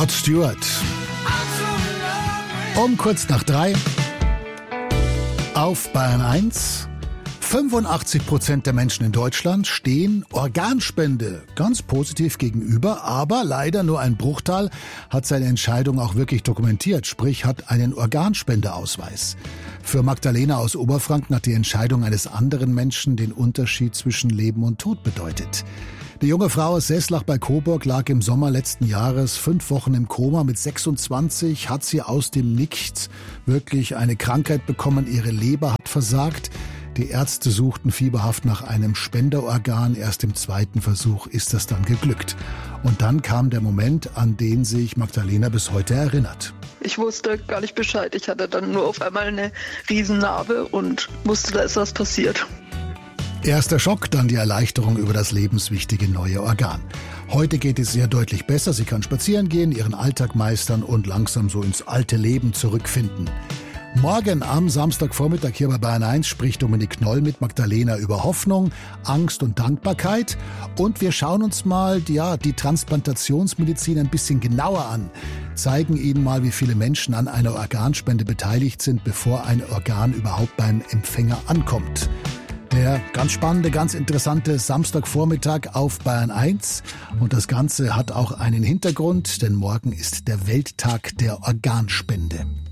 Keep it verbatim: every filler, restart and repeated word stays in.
Rod Stewart. Um kurz nach drei auf Bayern eins. fünfundachtzig Prozent der Menschen in Deutschland stehen Organspende ganz positiv gegenüber, aber leider nur ein Bruchteil hat seine Entscheidung auch wirklich dokumentiert, sprich hat einen Organspendeausweis. Für Magdalena aus Oberfranken hat die Entscheidung eines anderen Menschen den Unterschied zwischen Leben und Tod bedeutet. Die junge Frau aus Seslach bei Coburg lag im Sommer letzten Jahres fünf Wochen im Koma. Mit sechsundzwanzig hat sie aus dem Nichts wirklich eine Krankheit bekommen. Ihre Leber hat versagt. Die Ärzte suchten fieberhaft nach einem Spenderorgan. Erst im zweiten Versuch ist das dann geglückt. Und dann kam der Moment, an den sich Magdalena bis heute erinnert. Ich wusste gar nicht Bescheid. Ich hatte dann nur auf einmal eine Riesennarbe und wusste, da ist was passiert. Erster Schock, dann die Erleichterung über das lebenswichtige neue Organ. Heute geht es ihr deutlich besser. Sie kann spazieren gehen, ihren Alltag meistern und langsam so ins alte Leben zurückfinden. Morgen am Samstagvormittag hier bei Bayern eins spricht Dominik Knoll mit Magdalena über Hoffnung, Angst und Dankbarkeit. Und wir schauen uns mal die, ja, die Transplantationsmedizin ein bisschen genauer an. Zeigen Ihnen mal, wie viele Menschen an einer Organspende beteiligt sind, bevor ein Organ überhaupt beim Empfänger ankommt. Der ganz spannende, ganz interessante Samstagvormittag auf Bayern eins. Und das Ganze hat auch einen Hintergrund, denn morgen ist der Welttag der Organspende.